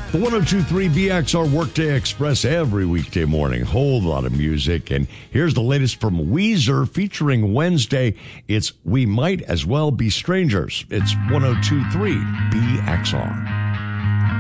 The 102.3 BXR Workday Express every weekday morning. Whole lot of music. And here's the latest from Weezer featuring Wednesday. It's We Might As Well Be Strangers. It's 102.3 BXR.